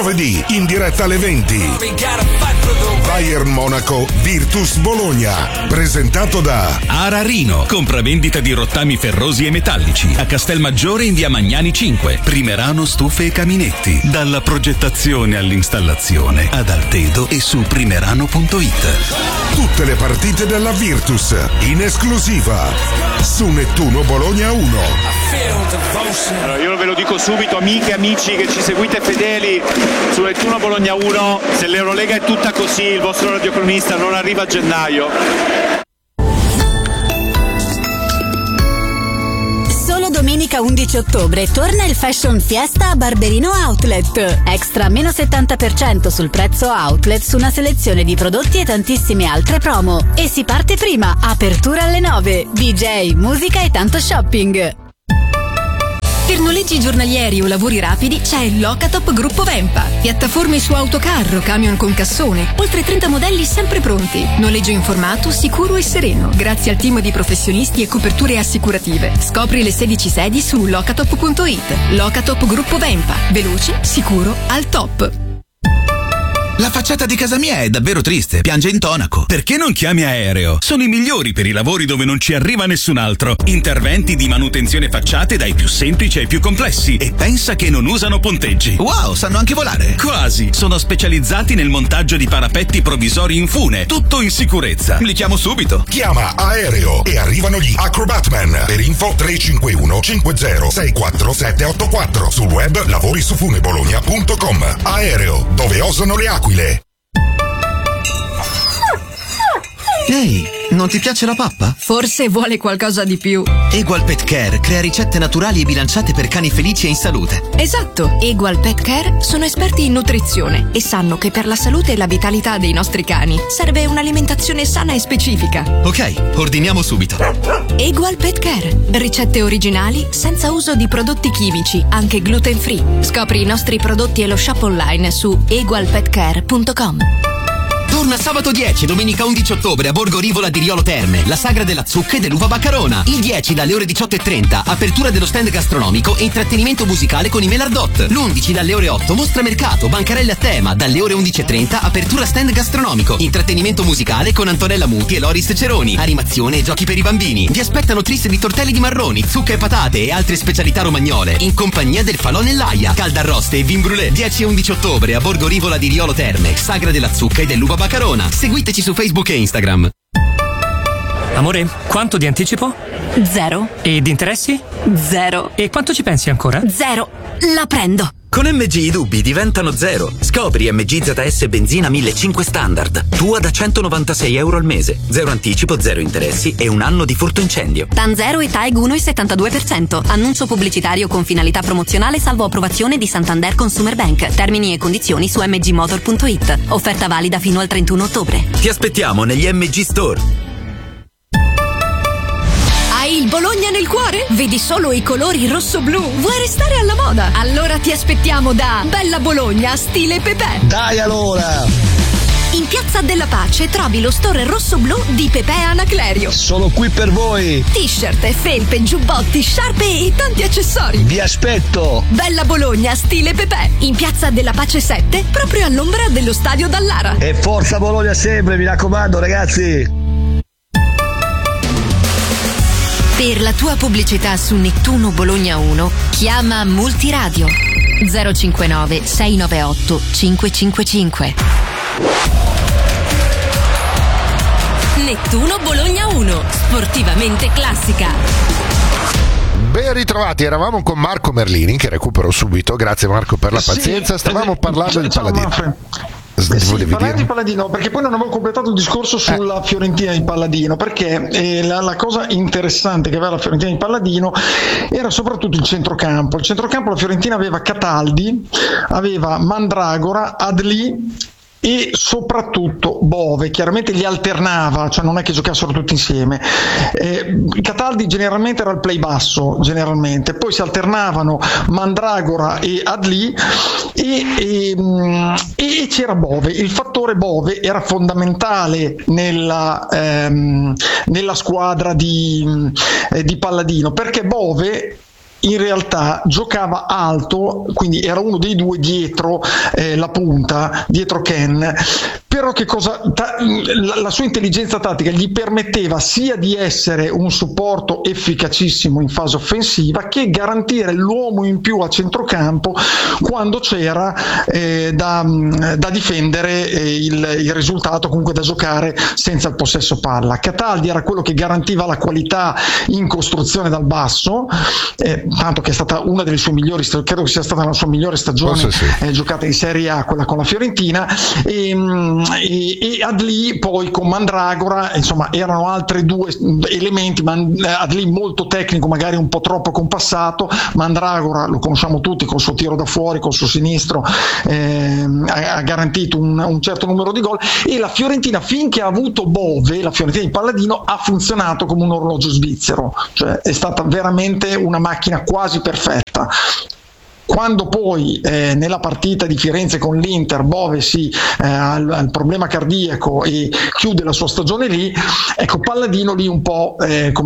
Giovedì in diretta alle 20. Bayern Monaco Virtus Bologna, presentato da Ararino, compravendita di rottami ferrosi e metallici a Castelmaggiore in via Magnani 5. Primerano stufe e caminetti, dalla progettazione all'installazione ad Altedo e su primerano.it. Tutte le partite della Virtus in esclusiva su Nettuno Bologna 1. Allora, io ve lo dico subito, amiche e amici che ci seguite fedeli su Nettuno Bologna 1, se l'Eurolega è tutta così, il vostro radiocronista non arriva a gennaio. Solo domenica 11 ottobre torna il Fashion Fiesta a Barberino Outlet. Extra meno 70% sul prezzo outlet su una selezione di prodotti e tantissime altre promo. E si parte prima, apertura alle 9, DJ, musica e tanto shopping. Per noleggi giornalieri o lavori rapidi c'è il Locatop Gruppo Vempa. Piattaforme su autocarro, camion con cassone, oltre 30 modelli sempre pronti. Noleggio informato, sicuro e sereno, grazie al team di professionisti e coperture assicurative. Scopri le 16 sedi su locatop.it. Locatop Gruppo Vempa. Veloce, sicuro, al top. La facciata di casa mia è davvero triste, piange intonaco. Perché non chiami Aereo? Sono i migliori per i lavori dove non ci arriva nessun altro. Interventi di manutenzione facciate dai più semplici ai più complessi. E pensa che non usano ponteggi. Wow, sanno anche volare. Quasi. Sono specializzati nel montaggio di parapetti provvisori in fune. Tutto in sicurezza. Li chiamo subito. Chiama Aereo e arrivano gli Acrobatman. Per info 351 50 64 784. Sul web lavorisufunebologna.com. Aereo, dove osano le aquile. Ehi, non ti piace la pappa? Forse vuole qualcosa di più. Egual Pet Care crea ricette naturali e bilanciate per cani felici e in salute. Esatto, Egual Pet Care sono esperti in nutrizione e sanno che per la salute e la vitalità dei nostri cani serve un'alimentazione sana e specifica. Ok, ordiniamo subito. Egual Pet Care, ricette originali senza uso di prodotti chimici, anche gluten free. Scopri i nostri prodotti e lo shop online su egualpetcare.com. Torna sabato 10 e domenica 11 ottobre a Borgo Rivola di Riolo Terme, la sagra della zucca e dell'uva baccarona. Il 10 dalle ore 18:30, apertura dello stand gastronomico e intrattenimento musicale con i Melardot. L'11 dalle ore 8, mostra mercato, bancarelle a tema. Dalle ore 11:30, apertura stand gastronomico, intrattenimento musicale con Antonella Muti e Loris Ceroni, animazione e giochi per i bambini. Vi aspettano tris di tortelli di marroni, zucca e patate e altre specialità romagnole, in compagnia del Falò nell'Aia, caldarroste e vin brûlé. 10 e 11 ottobre a Borgo Rivola di Riolo Terme, sagra della zucca e dell'uva baccarona. Seguiteci su Facebook e Instagram. Amore, quanto di anticipo? 0. E di interessi? 0. E quanto ci pensi ancora? 0. La prendo. Con MG i dubbi diventano 0. Scopri MG ZS Benzina 1500 Standard. Tua da €196 al mese. 0 anticipo, 0 interessi e un anno di furto incendio. TAN 0 e TAEG 1,72%. Annuncio pubblicitario con finalità promozionale salvo approvazione di Santander Consumer Bank. Termini e condizioni su mgmotor.it. Offerta valida fino al 31 ottobre. Ti aspettiamo negli MG Store. Hai il Bologna nel cuore? Vedi solo i colori rosso-blu? Vuoi restare alla moda? Allora ti aspettiamo da Bella Bologna stile Pepe. Dai allora! In Piazza della Pace trovi lo store rosso-blu di Pepe Anaclerio. Sono qui per voi! T-shirt, felpe, giubbotti, sciarpe e tanti accessori. Vi aspetto! Bella Bologna stile Pepe. In Piazza della Pace 7, proprio all'ombra dello stadio Dallara. E forza Bologna sempre, mi raccomando ragazzi! Per la tua pubblicità su Nettuno Bologna 1, chiama Multiradio 059 698 555. Nettuno Bologna 1, sportivamente classica. Ben ritrovati, eravamo con Marco Merlini che recupero subito, grazie Marco per la pazienza, stavamo parlando di Palladino. Parlare di Palladino, perché poi non avevo completato il discorso sulla Fiorentina di Palladino, perché la cosa interessante che aveva la Fiorentina di Palladino era soprattutto il centrocampo. Il centrocampo la Fiorentina aveva Cataldi, aveva Mandragora, Adli e soprattutto Bove, chiaramente li alternava, cioè non è che giocassero tutti insieme. Cataldi generalmente era il play basso, generalmente, poi si alternavano Mandragora e Adli e c'era Bove. Il fattore Bove era fondamentale nella squadra di Palladino, perché Bove in realtà giocava alto, quindi era uno dei due dietro la punta, dietro Ken, però la sua intelligenza tattica gli permetteva sia di essere un supporto efficacissimo in fase offensiva che garantire l'uomo in più a centrocampo quando c'era da difendere il risultato, comunque da giocare senza il possesso palla. Cataldi era quello che garantiva la qualità in costruzione dal basso, tanto che è stata una delle sue migliori, credo che sia stata la sua migliore stagione giocata in Serie A, quella con la Fiorentina, e Adli poi con Mandragora, insomma erano altri due elementi. Adli molto tecnico, magari un po' troppo compassato, Mandragora lo conosciamo tutti col suo tiro da fuori, col suo sinistro, ha garantito un certo numero di gol, e la Fiorentina, finché ha avuto Bove, la Fiorentina di Palladino, ha funzionato come un orologio svizzero, cioè è stata veramente una macchina quasi perfetta. Quando poi nella partita di Firenze con l'Inter Bove ha il problema cardiaco e chiude la sua stagione lì, ecco, Palladino lì un po'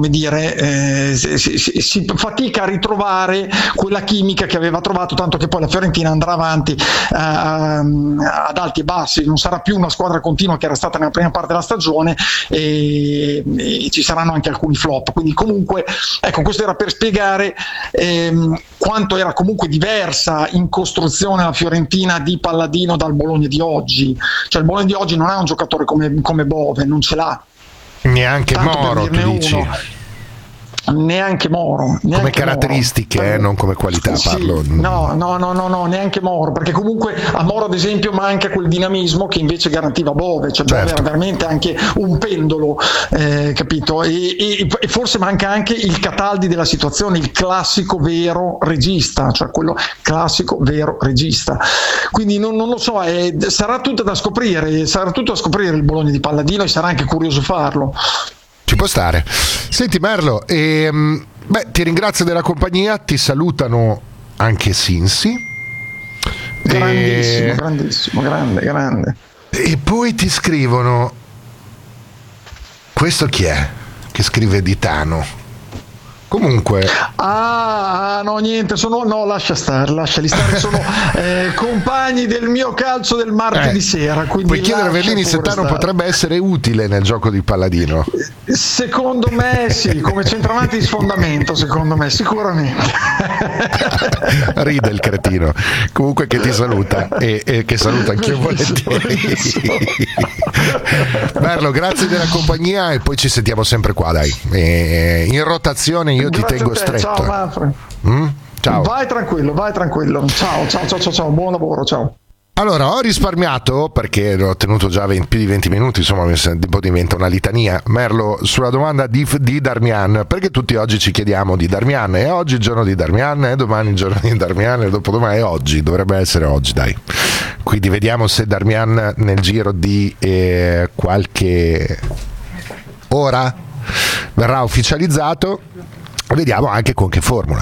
si fatica a ritrovare quella chimica che aveva trovato, tanto che poi la Fiorentina andrà avanti ad alti e bassi, non sarà più una squadra continua che era stata nella prima parte della stagione, e ci saranno anche alcuni flop. Quindi comunque, ecco, questo era per spiegare quanto era comunque diversa in costruzione la Fiorentina di Palladino dal Bologna di oggi. Cioè il Bologna di oggi non ha un giocatore come Bove, non ce l'ha. Neanche Moro, tu dici? Neanche Moro, come caratteristiche, Moro. Non come qualità, parlo. No, neanche Moro, perché comunque a Moro ad esempio manca quel dinamismo che invece garantiva Bove, cioè Bove era veramente anche un pendolo, capito? E forse manca anche il Cataldi della situazione, il classico vero regista, cioè quello classico vero regista. Quindi non lo so, sarà tutto da scoprire il Bologna di Palladino, e sarà anche curioso farlo. Ci può stare. Senti Merlo, ti ringrazio della compagnia, ti salutano anche Sinsi. Grandissimo, grande. E poi ti scrivono, questo chi è? Che scrive di Tano. Comunque no, niente, lascia stare, lasciali stare, sono compagni del mio calcio del martedì sera, quindi puoi chiedere a Verlini se Tano potrebbe essere utile nel gioco di Palladino. Secondo me sì, come centravanti di sfondamento, secondo me sicuramente. Ride il cretino. Comunque, che ti saluta e che saluta anch'io volentieri. Merlo, grazie della compagnia, e poi ci sentiamo sempre qua, dai, in rotazione. Io ti tengo stretto. Ciao Manfred. Ciao. Vai tranquillo. Ciao, buon lavoro, ciao. Allora, ho risparmiato, perché l'ho tenuto già più di 20 minuti, insomma diventa una litania, Merlo, sulla domanda di Darmian, perché tutti oggi ci chiediamo di Darmian, e oggi il giorno di Darmian, e domani il giorno di Darmian, e dopodomani è oggi, dovrebbe essere oggi, dai. Quindi vediamo se Darmian nel giro di qualche ora verrà ufficializzato. Vediamo anche con che formula.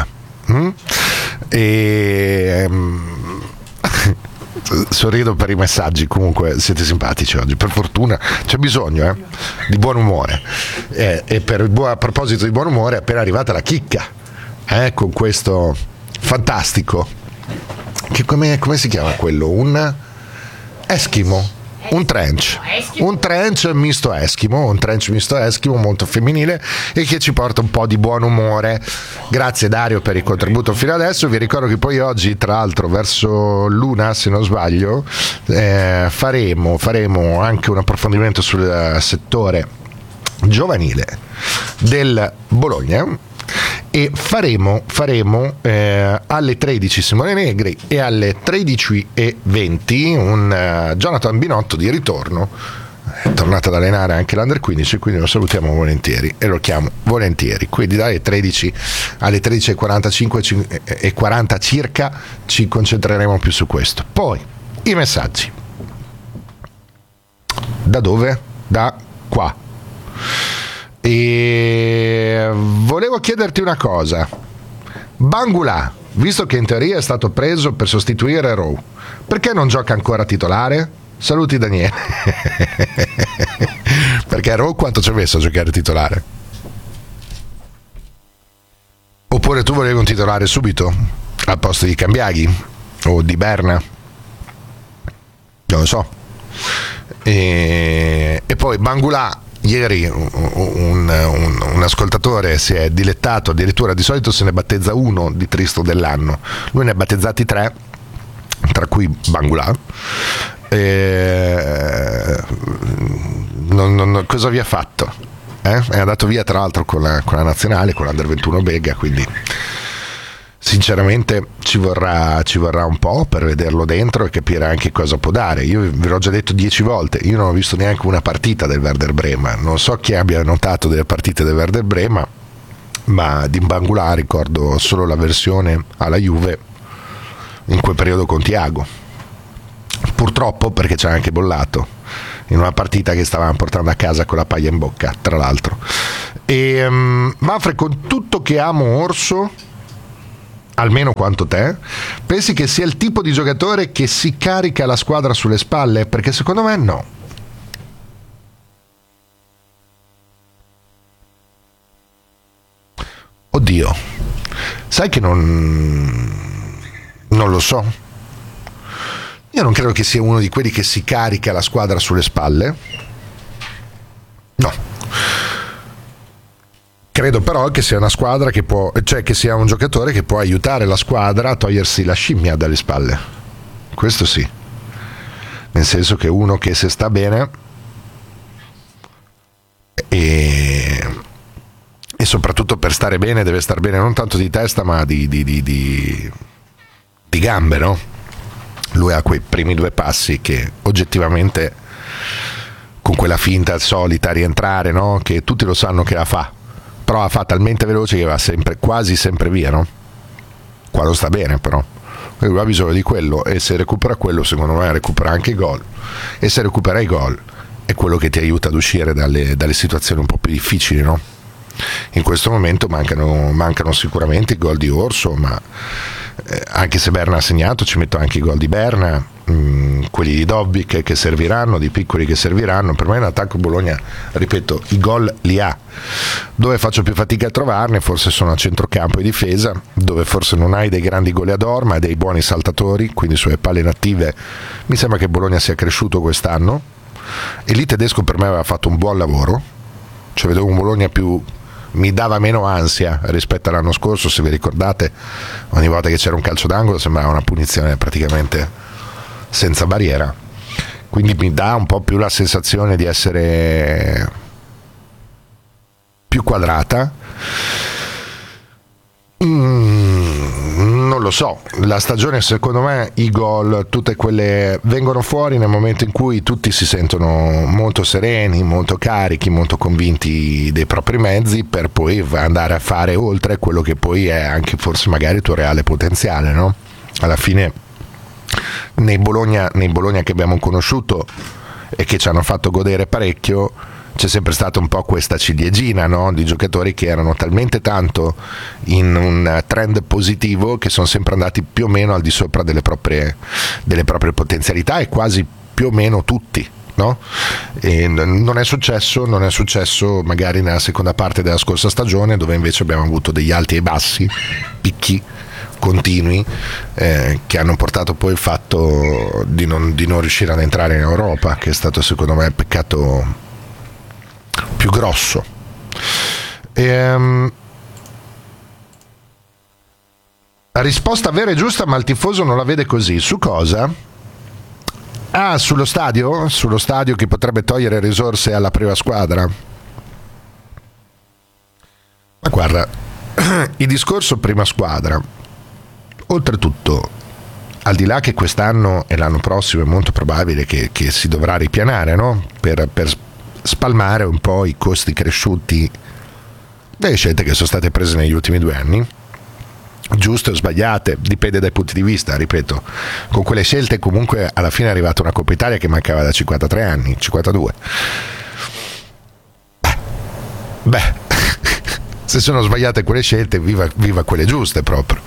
Sorrido per i messaggi, comunque siete simpatici oggi, per fortuna c'è bisogno di buon umore, e a proposito di buon umore è appena arrivata la chicca con questo fantastico, che come si chiama quello? Un Eskimo, un trench misto Eskimo, molto femminile, e che ci porta un po' di buon umore. Grazie Dario per il contributo fino adesso. Vi ricordo che poi oggi, tra l'altro, verso l'una, se non sbaglio, faremo anche un approfondimento sul settore giovanile del Bologna, e faremo alle 13 Simone Negri, e alle 13:20 un Jonathan Binotto di ritorno, è tornato ad allenare anche l'Under 15, quindi lo salutiamo volentieri e lo chiamo volentieri. Quindi dalle 13 alle 13:45 e 40 circa ci concentreremo più su questo. Poi i messaggi. Da dove? Da qua. E volevo chiederti una cosa. Bangula, visto che in teoria è stato preso per sostituire Rowe, perché non gioca ancora titolare? Saluti Daniele. Perché Rowe quanto ci ha messo a giocare titolare? Oppure tu volevi un titolare subito al posto di Cambiaghi o di Berna, non lo so. E poi Bangulà, ieri un ascoltatore si è dilettato, addirittura di solito se ne battezza uno di Tristo dell'anno, lui ne ha battezzati 3, tra cui Bangulà. Cosa vi ha fatto? È andato via tra l'altro con la nazionale, con l'Under 21 Bega, quindi sinceramente ci vorrà un po' per vederlo dentro e capire anche cosa può dare. Io ve l'ho già detto 10 volte, io non ho visto neanche una partita del Werder Brema, non so chi abbia notato delle partite del Werder Brema, ma di Bangulà ricordo solo la versione alla Juve in quel periodo con Thiago, purtroppo, perché c'era anche bollato in una partita che stavamo portando a casa con la paglia in bocca, tra l'altro. E Manfred, con tutto che amo Orso, almeno quanto te, pensi che sia il tipo di giocatore che si carica la squadra sulle spalle? Perché secondo me no. Oddio, sai che non lo so. Io non credo che sia uno di quelli che si carica la squadra sulle spalle. No. Credo però che sia una squadra che può, cioè che sia un giocatore che può aiutare la squadra a togliersi la scimmia dalle spalle. Questo sì. Nel senso che uno che se sta bene e soprattutto per stare bene deve star bene non tanto di testa ma di gambe, no? Lui ha quei primi 2 passi che oggettivamente, con quella finta solita rientrare, no? Che tutti lo sanno che la fa, però la fa talmente veloce che va sempre, quasi sempre via, no? Quando sta bene, però lui ha bisogno di quello, e se recupera quello secondo me recupera anche i gol, e se recupera i gol è quello che ti aiuta ad uscire dalle situazioni un po' più difficili, no? In questo momento mancano sicuramente i gol di Orso, ma anche se Berna ha segnato, ci metto anche i gol di Berna, quelli di Dobbik che serviranno, di piccoli che serviranno. Per me in attacco Bologna, ripeto, i gol li ha. Dove faccio più fatica a trovarne forse sono a centrocampo e difesa, dove forse non hai dei grandi goleador ma dei buoni saltatori, quindi sulle palle inattive mi sembra che Bologna sia cresciuto quest'anno, e lì Tedesco per me aveva fatto un buon lavoro, cioè vedevo un Bologna più, mi dava meno ansia rispetto all'anno scorso. Se vi ricordate, ogni volta che c'era un calcio d'angolo sembrava una punizione praticamente senza barriera, quindi mi dà un po' più la sensazione di essere più quadrata. Non lo so, la stagione secondo me i gol, tutte quelle vengono fuori nel momento in cui tutti si sentono molto sereni, molto carichi, molto convinti dei propri mezzi, per poi andare a fare oltre quello che poi è anche forse magari il tuo reale potenziale, no? Alla fine nei Bologna che abbiamo conosciuto e che ci hanno fatto godere parecchio c'è sempre stata un po' questa ciliegina, no? Di giocatori che erano talmente tanto in un trend positivo che sono sempre andati più o meno al di sopra delle proprie potenzialità, e quasi più o meno tutti, no? E non è successo magari nella seconda parte della scorsa stagione, dove invece abbiamo avuto degli alti e bassi, picchi continui, che hanno portato poi il fatto di non riuscire ad entrare in Europa, che è stato secondo me il peccato più grosso. La risposta vera e giusta, ma il tifoso non la vede così. Su cosa? Sullo stadio che potrebbe togliere risorse alla prima squadra. Ma guarda, il discorso prima squadra, oltretutto, al di là che quest'anno e l'anno prossimo è molto probabile che si dovrà ripianare, no? Per spalmare un po' i costi cresciuti delle scelte che sono state prese negli ultimi 2 anni, giuste o sbagliate, dipende dai punti di vista. Ripeto, con quelle scelte comunque alla fine è arrivata una Coppa Italia che mancava da 53 anni, 52. Beh se sono sbagliate quelle scelte, viva quelle giuste proprio.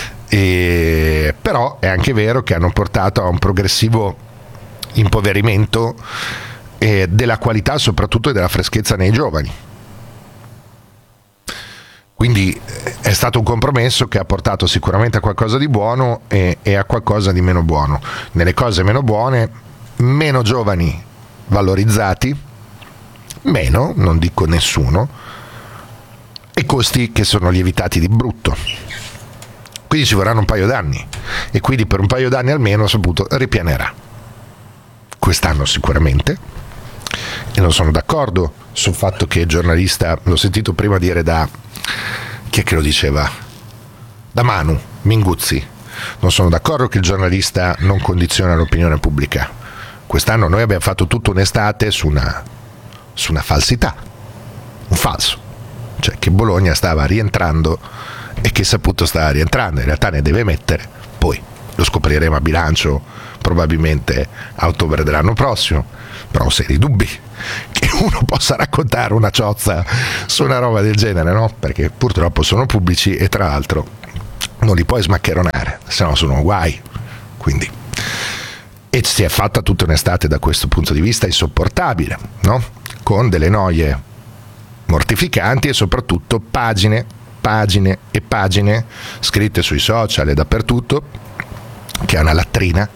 Però è anche vero che hanno portato a un progressivo impoverimento della qualità soprattutto e della freschezza nei giovani. Quindi è stato un compromesso che ha portato sicuramente a qualcosa di buono e a qualcosa di meno buono. Nelle cose meno buone, meno giovani valorizzati, meno, non dico nessuno, e costi che sono lievitati di brutto. Quindi ci vorranno un paio d'anni, e quindi per un paio d'anni almeno, saputo, ripianerà. Quest'anno sicuramente, e non sono d'accordo sul fatto che il giornalista, l'ho sentito prima dire da, chi è che lo diceva? Da Manu Minguzzi, non sono d'accordo che il giornalista non condiziona l'opinione pubblica. Quest'anno noi abbiamo fatto tutta un'estate su una falsità, un falso, cioè che Bologna stava rientrando e che Saputo stava rientrando, in realtà ne deve mettere, poi lo scopriremo a bilancio probabilmente a ottobre dell'anno prossimo, però ho seri dubbi che uno possa raccontare una ciozza su una roba del genere, no? Perché purtroppo sono pubblici e tra l'altro non li puoi smaccheronare, se no sono guai. Quindi, e si è fatta tutta un'estate da questo punto di vista insopportabile, no? Con delle noie mortificanti e soprattutto pagine e pagine scritte sui social e dappertutto, che è una latrina,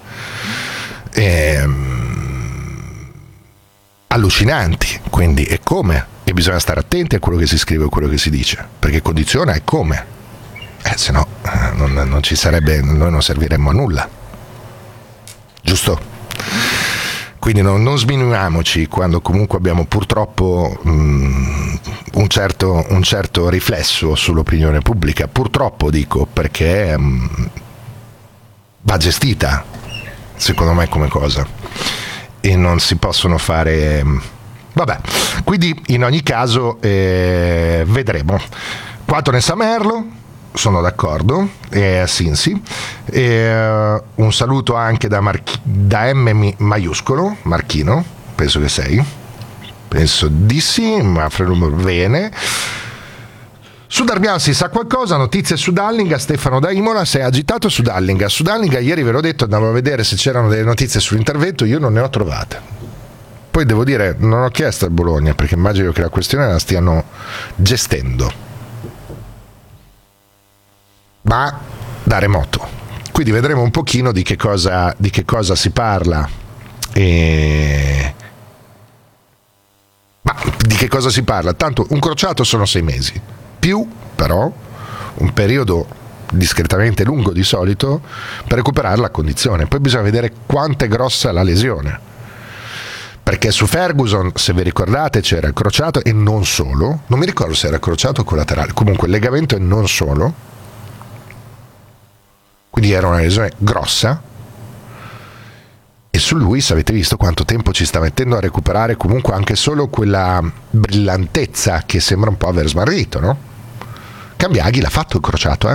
allucinanti. Quindi è come, e bisogna stare attenti a quello che si scrive e quello che si dice, perché condiziona è come, se no non ci sarebbe, noi non serviremmo a nulla, giusto? Quindi non sminuiamoci quando comunque abbiamo purtroppo un certo riflesso sull'opinione pubblica, purtroppo dico, perché va gestita secondo me come cosa e non si possono fare, vabbè. Quindi in ogni caso vedremo quanto ne sa Merlo. Sono d'accordo, a Sinsi. Un saluto anche da M maiuscolo, Marchino, penso che sei. Penso di sì, ma bene. Su Darmian si sa qualcosa, notizie su Dallinga, Stefano da Imola, sei agitato su Dallinga. Su Dallinga ieri ve l'ho detto, andavo a vedere se c'erano delle notizie sull'intervento, io non ne ho trovate. Poi devo dire, non ho chiesto a Bologna, perché immagino che la questione la stiano gestendo, ma da remoto. Quindi vedremo un pochino di che cosa si parla ma di che cosa si parla? Tanto un crociato sono 6 mesi, più però un periodo discretamente lungo di solito per recuperare la condizione. Poi bisogna vedere quanto è grossa la lesione, perché su Ferguson, se vi ricordate, c'era il crociato e non solo, non mi ricordo se era il crociato o collaterale, comunque il legamento e non solo. Quindi era una lesione grossa, e su lui, se avete visto quanto tempo ci sta mettendo a recuperare comunque anche solo quella brillantezza che sembra un po' aver smarrito, no? Cambiaghi l'ha fatto il crociato,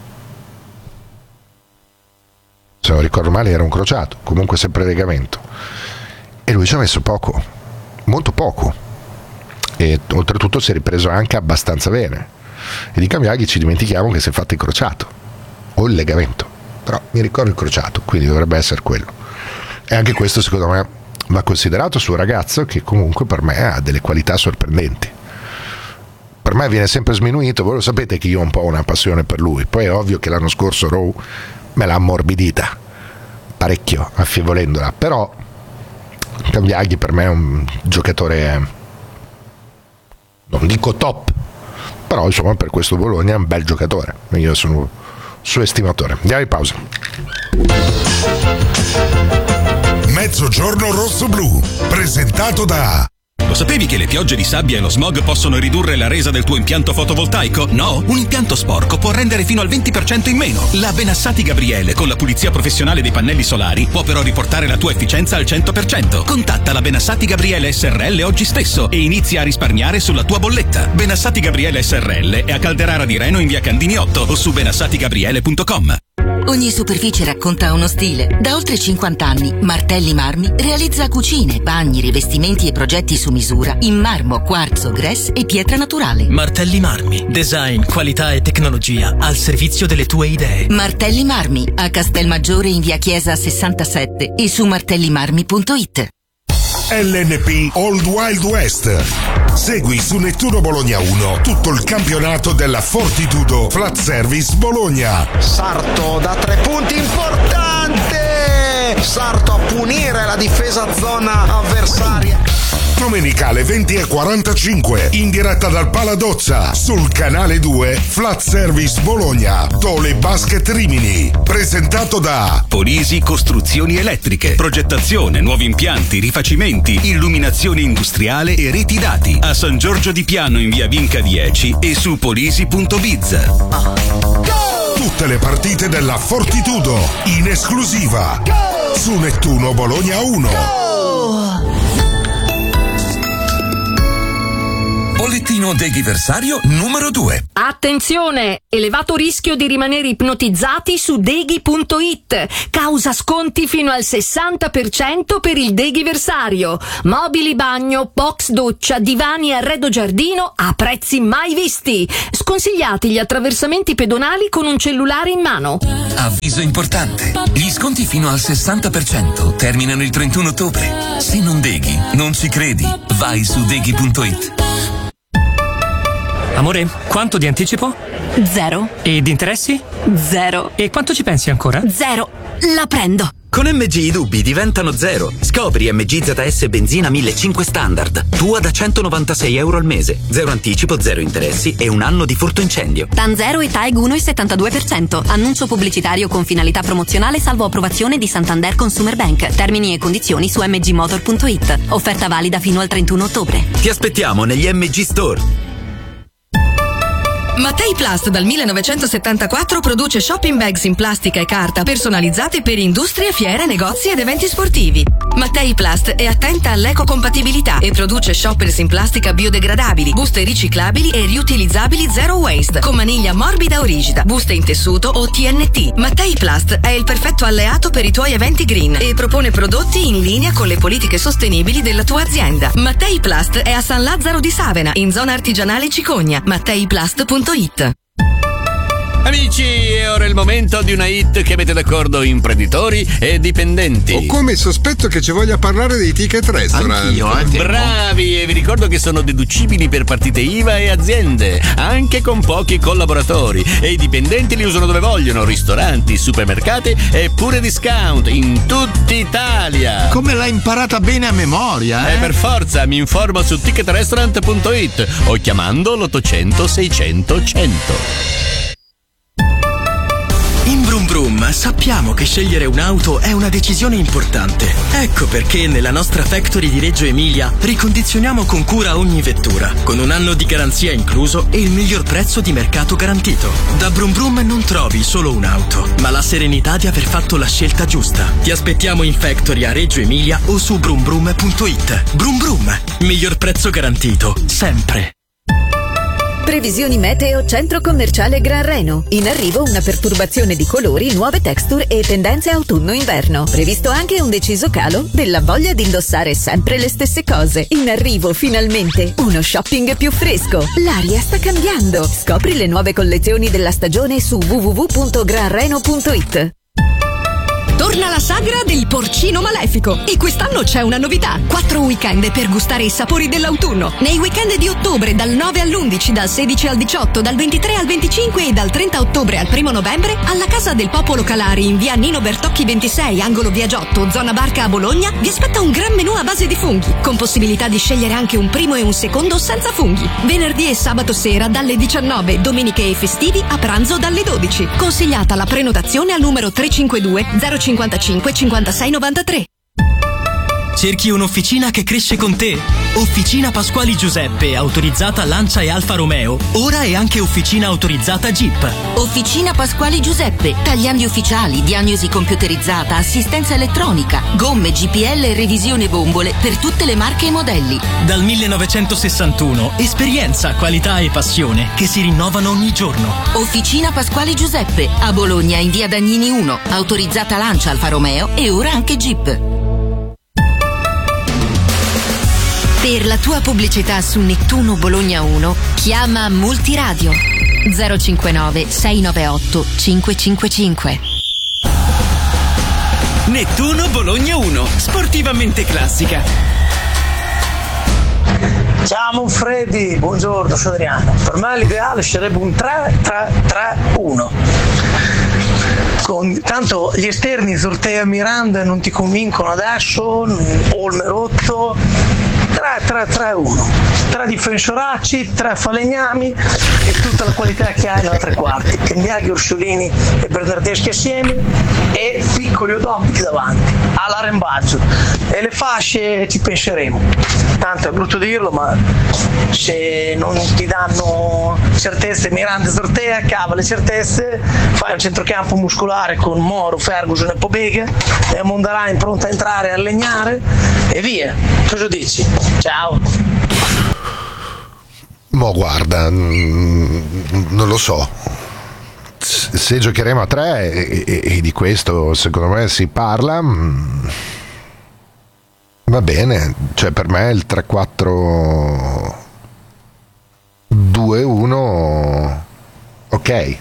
se non ricordo male era un crociato, comunque sempre legamento, e lui ci ha messo poco, molto poco, e oltretutto si è ripreso anche abbastanza bene. E di Cambiaghi ci dimentichiamo che si è fatto il crociato o il legamento, però mi ricordo il crociato, quindi dovrebbe essere quello. E anche questo secondo me va considerato su un ragazzo che comunque per me ha delle qualità sorprendenti. Per me viene sempre sminuito, voi lo sapete che io ho un po' una passione per lui, poi è ovvio che l'anno scorso Rowe me l'ha ammorbidita parecchio, affievolendola, però Cambiaghi per me è un giocatore, non dico top, però insomma per questo Bologna è un bel giocatore, io sono suo estimatore. Andiamo in pausa. Mezzogiorno rosso-blu, presentato da... Lo sapevi che le piogge di sabbia e lo smog possono ridurre la resa del tuo impianto fotovoltaico? No? Un impianto sporco può rendere fino al 20% in meno. La Benassati Gabriele, con la pulizia professionale dei pannelli solari, può però riportare la tua efficienza al 100%. Contatta la Benassati Gabriele SRL oggi stesso e inizia a risparmiare sulla tua bolletta. Benassati Gabriele SRL è a Calderara di Reno in via Candini 8 o su benassatigabriele.com. Ogni superficie racconta uno stile. Da oltre 50 anni, Martelli Marmi realizza cucine, bagni, rivestimenti e progetti su misura in marmo, quarzo, grès e pietra naturale. Martelli Marmi. Design, qualità e tecnologia al servizio delle tue idee. Martelli Marmi, a Castelmaggiore in via Chiesa 67 e su martellimarmi.it. LNP Old Wild West. Segui su Nettuno Bologna 1 tutto il campionato della Fortitudo Flat Service Bologna. Sarto da 3 punti, importante! Sarto a punire la difesa zona avversaria. Domenica alle 20:45 in diretta dal Paladozza sul canale 2 Flat Service Bologna Tole Basket Rimini, presentato da Polisi Costruzioni Elettriche, progettazione, nuovi impianti, rifacimenti, illuminazione industriale e reti dati a San Giorgio di Piano in via Vinca 10 e su polisi.biz. Tutte le partite della Fortitudo in esclusiva su Nettuno Bologna 1. Bollettino deghiversario numero 2. Attenzione! Elevato rischio di rimanere ipnotizzati su deghi.it. Causa sconti fino al 60% per il deghiversario. Mobili bagno, box doccia, divani e arredo giardino a prezzi mai visti. Sconsigliati gli attraversamenti pedonali con un cellulare in mano. Avviso importante. Gli sconti fino al 60% terminano il 31 ottobre. Se non deghi, non ci credi. Vai su deghi.it. Amore, quanto di anticipo? 0. E di interessi? 0. E quanto ci pensi ancora? 0. La prendo. Con MG i dubbi diventano zero. Scopri MG ZS Benzina 1500 Standard. Tua da €196 al mese. Zero anticipo, zero interessi e un anno di furto incendio. TAN 0 e TAEG 1,72%. Annuncio pubblicitario con finalità promozionale salvo approvazione di Santander Consumer Bank. Termini e condizioni su mgmotor.it. Offerta valida fino al 31 ottobre. Ti aspettiamo negli MG Store. Mattei Plast dal 1974 produce shopping bags in plastica e carta personalizzate per industrie, fiere, negozi ed eventi sportivi. Mattei Plast è attenta all'ecocompatibilità e produce shoppers in plastica biodegradabili, buste riciclabili e riutilizzabili zero waste, con maniglia morbida o rigida, buste in tessuto o TNT. Mattei Plast è il perfetto alleato per i tuoi eventi green e propone prodotti in linea con le politiche sostenibili della tua azienda. Mattei Plast è a San Lazzaro di Savena, in zona artigianale Cicogna. MatteiPlast.it. Amici, è ora il momento di una hit che mette d'accordo imprenditori e dipendenti. Ho come il sospetto che ci voglia parlare dei ticket restaurant. Anch'io, bravi, e vi ricordo che sono deducibili per partite IVA e aziende, anche con pochi collaboratori. E i dipendenti li usano dove vogliono: ristoranti, supermercati e pure discount in tutta Italia. Come l'hai imparata bene a memoria, eh? Per forza, mi informo su ticketrestaurant.it o chiamando l'800 600 100. In Brum Brum sappiamo che scegliere un'auto è una decisione importante. Ecco perché nella nostra factory di Reggio Emilia ricondizioniamo con cura ogni vettura, con un anno di garanzia incluso e il miglior prezzo di mercato garantito. Da Brum Brum non trovi solo un'auto, ma la serenità di aver fatto la scelta giusta. Ti aspettiamo in factory a Reggio Emilia o su brumbrum.it. Brum Brum, miglior prezzo garantito, sempre. Previsioni meteo Centro Commerciale Gran Reno. In arrivo una perturbazione di colori, nuove texture e tendenze autunno-inverno. Previsto anche un deciso calo della voglia di indossare sempre le stesse cose. In arrivo finalmente uno shopping più fresco. L'aria sta cambiando. Scopri le nuove collezioni della stagione su www.granreno.it. Torna la sagra del porcino malefico e quest'anno c'è una novità: 4 weekend per gustare i sapori dell'autunno. Nei weekend di ottobre dal 9 all'11, dal 16 al 18, dal 23 al 25 e dal 30 ottobre al 1 novembre alla Casa del Popolo Calari in via Nino Bertocchi 26, angolo via Giotto, zona Barca a Bologna, vi aspetta un gran menù a base di funghi, con possibilità di scegliere anche un primo e un secondo senza funghi. Venerdì e sabato sera dalle 19, domeniche e festivi a pranzo dalle 12. Consigliata la prenotazione al numero 352 055 56 93. Cerchi un'officina che cresce con te? Officina Pasquali Giuseppe, autorizzata Lancia e Alfa Romeo, ora è anche officina autorizzata Jeep. Officina Pasquali Giuseppe, tagliandi ufficiali, diagnosi computerizzata, assistenza elettronica, gomme, GPL e revisione bombole per tutte le marche e modelli. Dal 1961, esperienza, qualità e passione che si rinnovano ogni giorno. Officina Pasquali Giuseppe, a Bologna in via Dagnini 1, autorizzata Lancia, Alfa Romeo e ora anche Jeep. Per la tua pubblicità su Nettuno Bologna 1, chiama Multiradio 059 698 555. Nettuno Bologna 1, sportivamente classica. Ciao Manfredi, buongiorno, sono Adriano. Per me l'ideale sarebbe un 3-3-3-1. Tanto gli esterni Zortea e Miranda non ti convincono adesso, Olme rotto. 3-3-3-1, 3 difensoracci, 3 falegnami e tutta la qualità che hai nella tre quarti, Cambiaghi, Orsolini e Bernardeschi assieme e piccoli Odopic davanti, all'arrembaggio, e le fasce ci penseremo, tanto è brutto dirlo, ma se non ti danno certezze Miranda e Zortea, cava le certezze, fai un centrocampo muscolare con Moro, Ferguson e Pobega e Mondarain pronta a entrare a legnare e via. Cosa dici? Ciao. Ma guarda, non lo so. Se giocheremo a 3 e di questo secondo me si parla, va bene, cioè per me il 3-4-2-1 ok,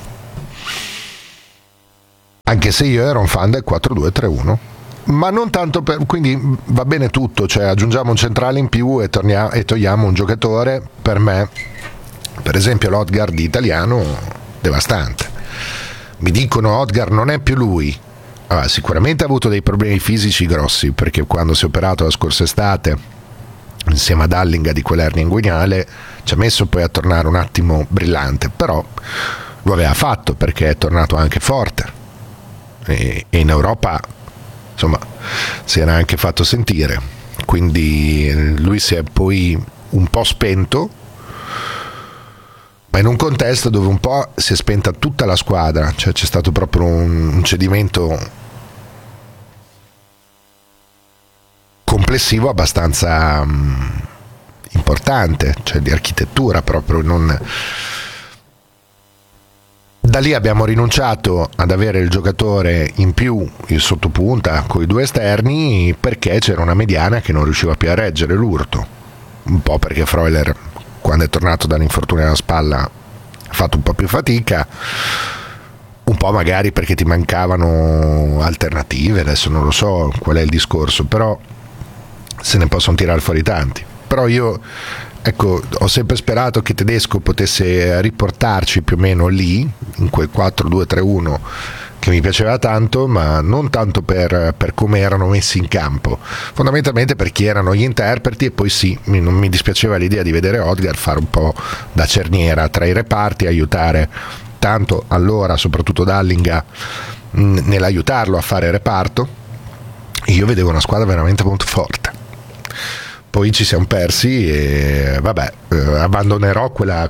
anche se io ero un fan del 4-2-3-1, ma non tanto per, quindi va bene tutto, cioè aggiungiamo un centrale in più e togliamo un giocatore, per me per esempio l'Odgaard italiano devastante. Mi dicono Odgaard non è più lui. Allora, sicuramente ha avuto dei problemi fisici grossi, perché quando si è operato la scorsa estate insieme ad Allinga di quell'ernia inguinale ci ha messo poi a tornare un attimo brillante, però lo aveva fatto perché è tornato anche forte e in Europa insomma si era anche fatto sentire, quindi lui si è poi un po' spento, ma in un contesto dove un po' si è spenta tutta la squadra, cioè c'è stato proprio un cedimento complessivo abbastanza importante, cioè di architettura proprio. Da lì abbiamo rinunciato ad avere il giocatore in più, il sottopunta con i 2 esterni, perché c'era una mediana che non riusciva più a reggere l'urto, un po' perché Freuler quando è tornato dall'infortunio alla spalla ha fatto un po' più fatica, un po' magari perché ti mancavano alternative, adesso non lo so qual è il discorso, però se ne possono tirare fuori tanti. Però io, ecco, ho sempre sperato che Tedesco potesse riportarci più o meno lì, in quel 4-2-3-1 che mi piaceva tanto, ma non tanto per come erano messi in campo, fondamentalmente per chi erano gli interpreti, e poi sì, non mi dispiaceva l'idea di vedere Odgaard fare un po' da cerniera tra i reparti, aiutare tanto allora soprattutto Dallinga nell'aiutarlo a fare reparto. Io vedevo una squadra veramente molto forte. Poi ci siamo persi e vabbè, abbandonerò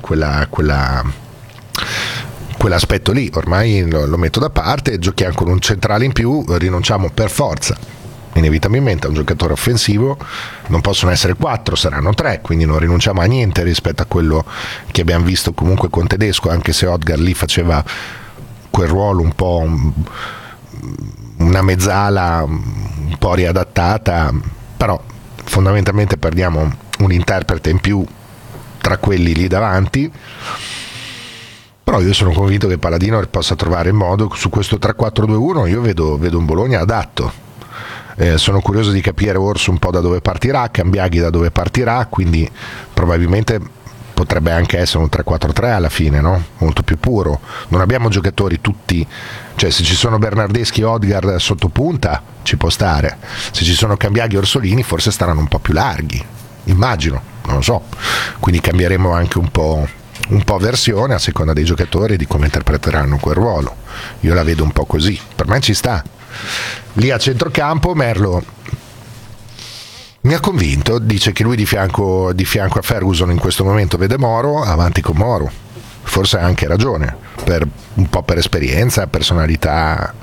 quell'aspetto lì, ormai lo metto da parte, giochiamo con un centrale in più, rinunciamo per forza inevitabilmente a un giocatore offensivo, non possono essere 4, saranno 3, quindi non rinunciamo a niente rispetto a quello che abbiamo visto comunque con Tedesco, anche se Odgaard lì faceva quel ruolo un po' una mezzala un po' riadattata, però fondamentalmente perdiamo un interprete in più tra quelli lì davanti. Però io sono convinto che Paladino possa trovare il modo su questo 3-4-2-1. Io vedo un Bologna adatto, sono curioso di capire Orso un po' da dove partirà, Cambiaghi da dove partirà, quindi probabilmente potrebbe anche essere un 3-4-3 alla fine, no? Molto più puro. Non abbiamo giocatori tutti, cioè se ci sono Bernardeschi e Odgaard sotto punta ci può stare, se ci sono Cambiaghi e Orsolini forse staranno un po' più larghi, immagino, non lo so, quindi cambieremo anche un po' versione a seconda dei giocatori e di come interpreteranno quel ruolo. Io la vedo un po' così, per me ci sta. Lì a centrocampo Merlo mi ha convinto, dice che lui di fianco a Ferguson in questo momento vede Moro, avanti con Moro, forse ha anche ragione, un po' per esperienza, personalità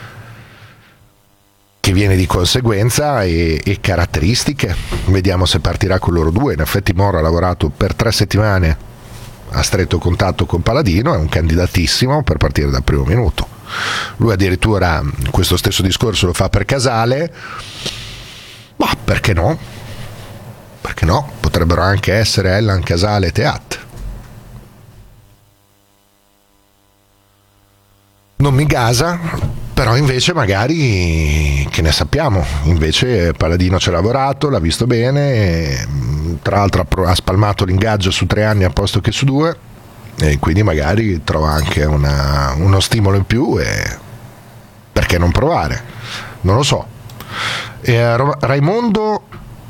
che viene di conseguenza e caratteristiche. Vediamo se partirà con loro due. In effetti Moro ha lavorato per 3 settimane a stretto contatto con Paladino, è un candidatissimo per partire dal primo minuto. Lui addirittura questo stesso discorso lo fa per Casale, ma perché no? Perché no? Potrebbero anche essere Ellan, Casale e Teat. Non mi gasa, però invece magari, che ne sappiamo, invece Paladino ci ha lavorato, l'ha visto bene, tra l'altro ha spalmato l'ingaggio su 3 anni al posto che su 2, e quindi magari trova anche uno stimolo in più, e perché non provare? Non lo so. Raimondo,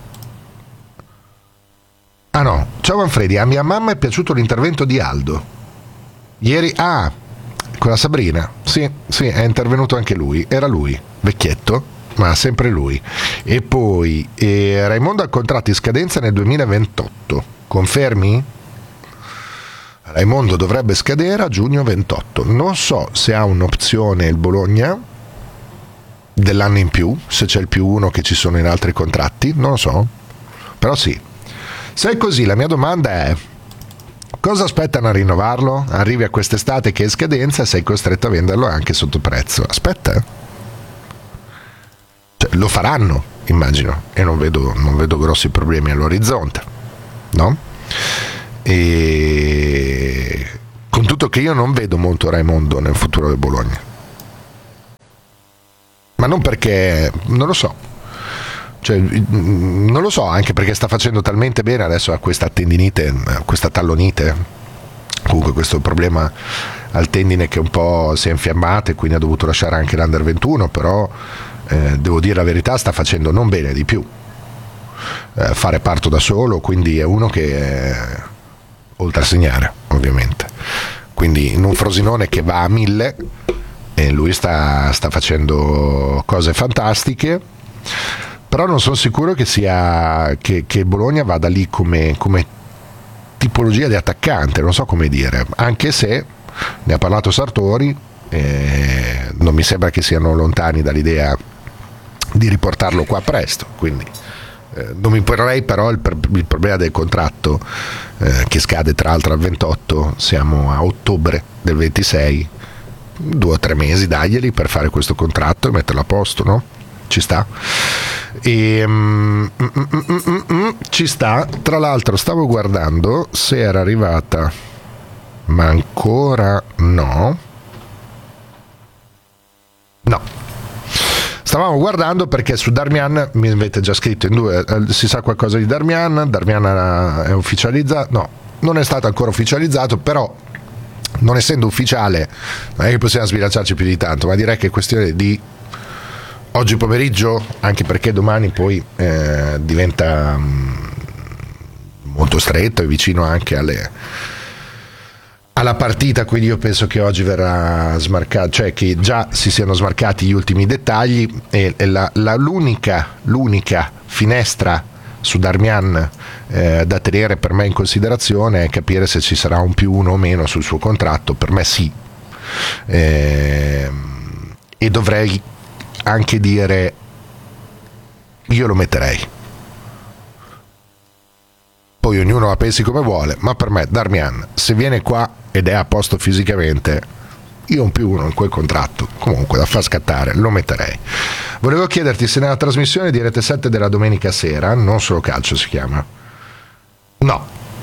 no, ciao Manfredi, a mia mamma è piaciuto l'intervento di Aldo ieri, con la Sabrina, sì, è intervenuto anche lui, era lui, vecchietto, ma sempre lui. E poi Raimondo ha contratto in scadenza nel 2028, confermi? Raimondo dovrebbe scadere a giugno 28, non so se ha un'opzione il Bologna dell'anno in più, se c'è il +1 che ci sono in altri contratti, non lo so, però sì. Se è così, la mia domanda è: cosa aspettano a rinnovarlo? Arrivi a quest'estate che è scadenza e sei costretto a venderlo anche sotto prezzo. Aspetta, cioè, lo faranno, immagino, e non vedo grossi problemi all'orizzonte, no? E con tutto che io non vedo molto Raimondo nel futuro del Bologna, ma non perché non lo so, cioè, non lo so, anche perché sta facendo talmente bene, adesso ha questa tendinite, questa tallonite, comunque questo problema al tendine che un po' si è infiammato e quindi ha dovuto lasciare anche l'Under 21, però devo dire la verità, sta facendo non bene di più, fa reparto da solo, quindi è uno che oltre a segnare ovviamente, quindi in un Frosinone che va a 1000, e lui sta facendo cose fantastiche, però non sono sicuro che sia che Bologna vada lì come tipologia di attaccante, non so come dire, anche se ne ha parlato Sartori, non mi sembra che siano lontani dall'idea di riportarlo qua presto, quindi non mi porrei però il problema del contratto, che scade tra l'altro al 28, siamo a ottobre del 26, 2 o 3 mesi daglieli per fare questo contratto e metterlo a posto, no? Ci sta. Ci sta. Tra l'altro stavo guardando se era arrivata, ma ancora no. Stavamo guardando perché su Darmian mi avete già scritto in 2, si sa qualcosa di Darmian è ufficializzato? No, non è stato ancora ufficializzato, però non essendo ufficiale non è che possiamo sbilanciarci più di tanto, ma direi che è questione di oggi pomeriggio, anche perché domani poi diventa molto stretto e vicino anche alla partita, quindi io penso che oggi verrà smarcato, cioè che già si siano smarcati gli ultimi dettagli, e l'unica finestra su Darmian da tenere per me in considerazione è capire se ci sarà un +1 o meno sul suo contratto. Per me sì, e dovrei anche dire io lo metterei, poi ognuno la pensi come vuole, ma per me Darmian, se viene qua ed è a posto fisicamente, io un +1 in quel contratto comunque da far scattare lo metterei. Volevo chiederti se nella trasmissione di Rete 7 della domenica sera, Non Solo Calcio si chiama, no,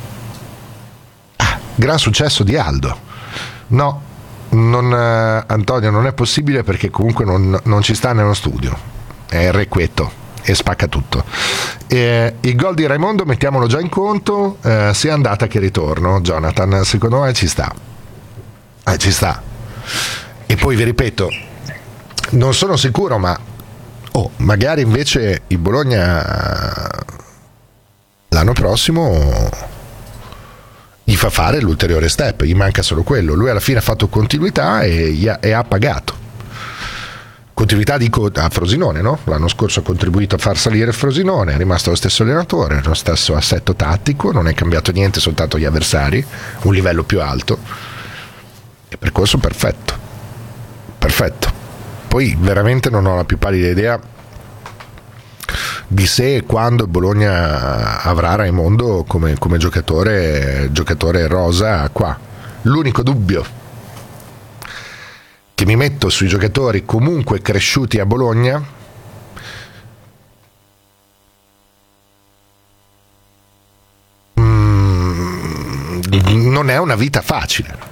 gran successo di Aldo, no, Antonio, non è possibile perché comunque non ci sta nello studio, è irrequieto e spacca tutto. Il gol di Raimondo mettiamolo già in conto, sia andata che ritorno, Jonathan, secondo me ci sta, ci sta. E poi vi ripeto, non sono sicuro, ma magari invece il Bologna l'anno prossimo gli fa fare l'ulteriore step, gli manca solo quello. Lui alla fine ha fatto continuità e ha pagato. Continuità dico a Frosinone, no? L'anno scorso ha contribuito a far salire il Frosinone, è rimasto lo stesso allenatore, lo stesso assetto tattico, non è cambiato niente, soltanto gli avversari, un livello più alto, e percorso perfetto. Poi veramente non ho la più pallida idea di se e quando il Bologna avrà Raimondo come giocatore rosa qua. L'unico dubbio che mi metto sui giocatori comunque cresciuti a Bologna non è una vita facile,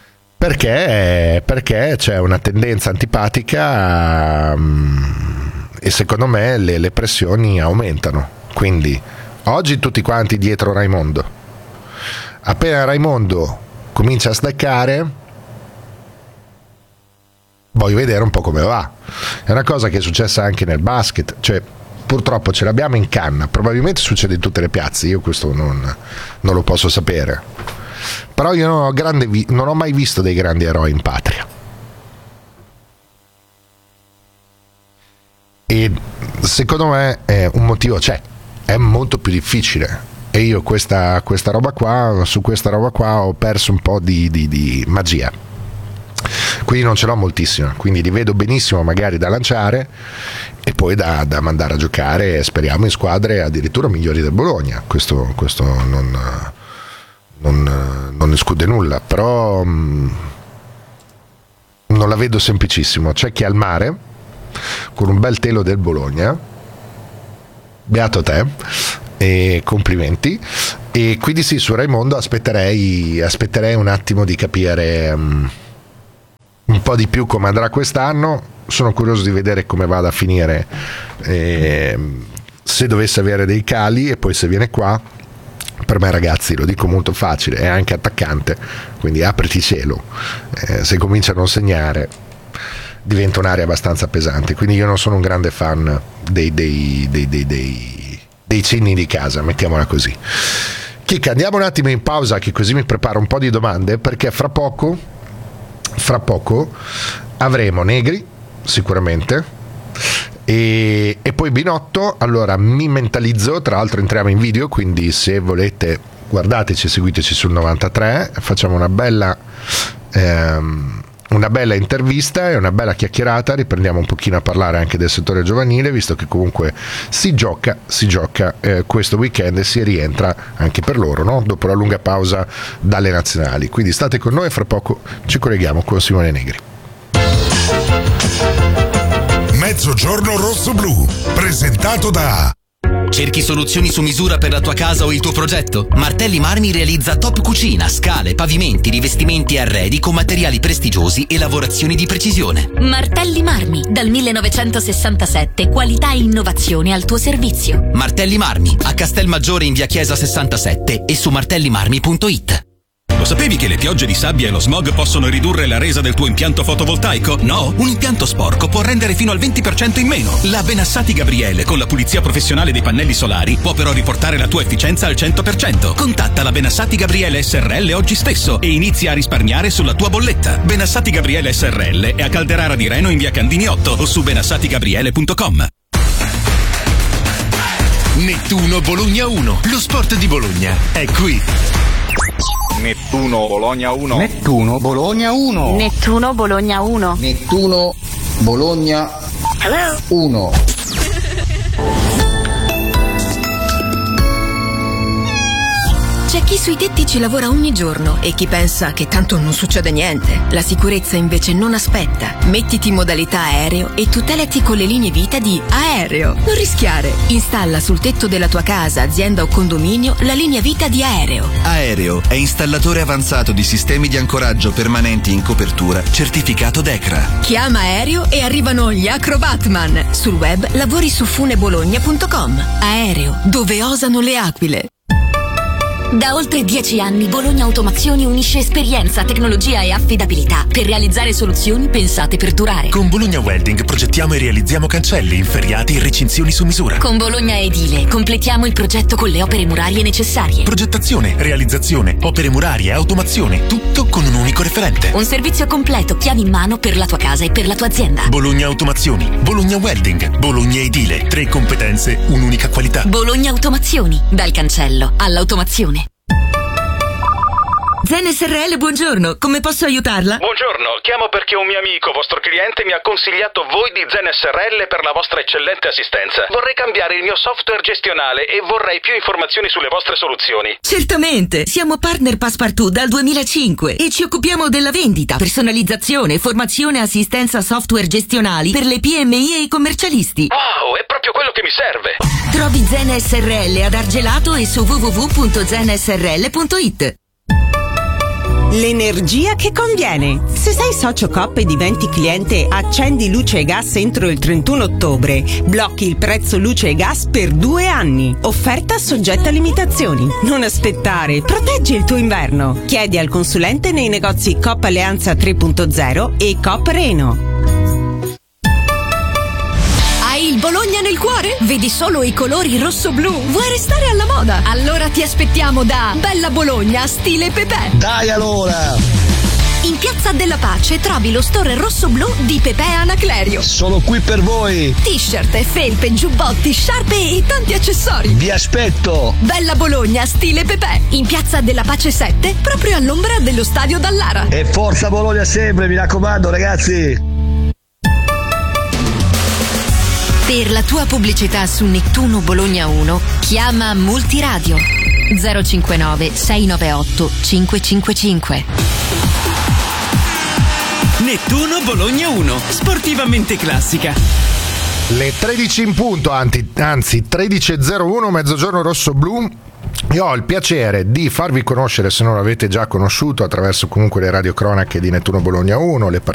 perché c'è una tendenza antipatica e secondo me le pressioni aumentano. Quindi oggi tutti quanti dietro Raimondo, appena Raimondo comincia a staccare voglio vedere un po' come va. È una cosa che è successa anche nel basket, cioè purtroppo ce l'abbiamo in canna, probabilmente succede in tutte le piazze, io questo non lo posso sapere, però io non ho mai visto dei grandi eroi in patria, e secondo me un motivo c'è, è molto più difficile, e io su questa roba qua ho perso un po' di magia, quindi non ce l'ho moltissima, quindi li vedo benissimo magari da lanciare e poi da mandare a giocare, speriamo, in squadre addirittura migliori del Bologna. Questo non esclude nulla, però non la vedo semplicissimo. C'è chi è al mare con un bel telo del Bologna, beato te e complimenti, e quindi sì, su Raimondo aspetterei un attimo di capire un po' di più come andrà quest'anno. Sono curioso di vedere come vada a finire, se dovesse avere dei cali, e poi se viene qua, per me ragazzi, lo dico molto facile, è anche attaccante, quindi apriti cielo, se comincia a non segnare diventa un'area abbastanza pesante, quindi io non sono un grande fan dei cenni di casa, mettiamola così. Chicca, andiamo un attimo in pausa, che così mi preparo un po' di domande, perché fra poco avremo Negri sicuramente e poi Binotto. Allora mi mentalizzo, tra l'altro entriamo in video, quindi se volete guardateci, seguiteci sul 93, facciamo una bella intervista e una bella chiacchierata, riprendiamo un pochino a parlare anche del settore giovanile, visto che comunque si gioca questo weekend e si rientra anche per loro, no? Dopo la lunga pausa dalle nazionali. Quindi state con noi e fra poco ci colleghiamo con Simone Negri. Mezzogiorno rosso-blu, presentato da... Cerchi soluzioni su misura per la tua casa o il tuo progetto? Martelli Marmi realizza top cucina, scale, pavimenti, rivestimenti e arredi con materiali prestigiosi e lavorazioni di precisione. Martelli Marmi, dal 1967, qualità e innovazione al tuo servizio. Martelli Marmi, a Castelmaggiore in via Chiesa 67 e su martellimarmi.it. Lo sapevi che le piogge di sabbia e lo smog possono ridurre la resa del tuo impianto fotovoltaico? No? Un impianto sporco può rendere fino al 20% in meno. La Benassati Gabriele, con la pulizia professionale dei pannelli solari, può però riportare la tua efficienza al 100%. Contatta la Benassati Gabriele SRL oggi stesso e inizia a risparmiare sulla tua bolletta. Benassati Gabriele SRL è a Calderara di Reno in via Candini 8 o su benassatigabriele.com. Nettuno Bologna 1, lo sport di Bologna è qui. Nettuno Bologna 1. Nettuno Bologna 1. Nettuno Bologna 1. Nettuno Bologna 1. C'è chi sui tetti ci lavora ogni giorno e chi pensa che tanto non succede niente. La sicurezza invece non aspetta. Mettiti in modalità aereo e tutelati con le linee vita di Aereo. Non rischiare. Installa sul tetto della tua casa, azienda o condominio la linea vita di Aereo. Aereo è installatore avanzato di sistemi di ancoraggio permanenti in copertura, certificato DECRA. Chiama Aereo e arrivano gli Acrobatman. Sul web lavori su funebologna.com. Aereo, dove osano le aquile. Da oltre 10 anni Bologna Automazioni unisce esperienza, tecnologia e affidabilità per realizzare soluzioni pensate per durare. Con Bologna Welding progettiamo e realizziamo cancelli, inferriati e recinzioni su misura. Con Bologna Edile completiamo il progetto con le opere murarie necessarie. Progettazione, realizzazione, opere murarie, automazione, tutto con un unico referente. Un servizio completo, chiavi in mano per la tua casa e per la tua azienda. Bologna Automazioni, Bologna Welding, Bologna Edile, 3 competenze, un'unica qualità. Bologna Automazioni, dal cancello all'automazione. Zen SRL, buongiorno, come posso aiutarla? Buongiorno, chiamo perché un mio amico, vostro cliente, mi ha consigliato voi di Zen SRL per la vostra eccellente assistenza. Vorrei cambiare il mio software gestionale e vorrei più informazioni sulle vostre soluzioni. Certamente, siamo partner Passepartout dal 2005 e ci occupiamo della vendita, personalizzazione, formazione e assistenza software gestionali per le PMI e i commercialisti. Wow, è proprio quello che mi serve. Trovi Zen SRL ad Argelato e su www.zensrl.it. L'energia che conviene. Se sei socio Coop e diventi cliente Accendi Luce e Gas entro il 31 ottobre, blocchi il prezzo luce e gas per 2 anni. Offerta soggetta a limitazioni. Non aspettare, proteggi il tuo inverno. Chiedi al consulente nei negozi Coop Alleanza 3.0 e Coop Reno. Hai il Bologna nel cuore? Vedi solo i colori rosso-blu? Vuoi restare alla moda? Allora ti aspettiamo da Bella Bologna stile Pepe. Dai allora! In Piazza della Pace trovi lo store rosso-blu di Pepe Anaclerio. Sono qui per voi! T-shirt, felpe, giubbotti, sciarpe e tanti accessori. Vi aspetto! Bella Bologna stile Pepe. In Piazza della Pace 7, proprio all'ombra dello stadio Dallara. E forza Bologna sempre, mi raccomando ragazzi! Per la tua pubblicità su Nettuno Bologna 1, chiama Multiradio 059 698 555. Nettuno Bologna 1, sportivamente classica. Le 13 in punto, anzi 13.01, mezzogiorno rosso-blu. Io ho il piacere di farvi conoscere, se non l'avete già conosciuto, attraverso comunque le radiocronache di Nettuno Bologna 1, le